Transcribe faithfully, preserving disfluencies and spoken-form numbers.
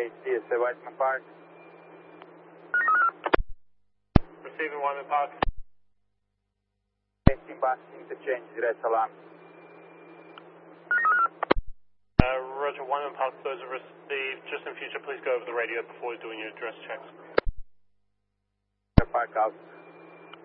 C S A Weissman Park. Receiving Wyman Park. eighteen bus interchange, direct alarm. Uh, Roger, Wyman Park, those are received. Just in future, please go over the radio before doing your address checks. Park out.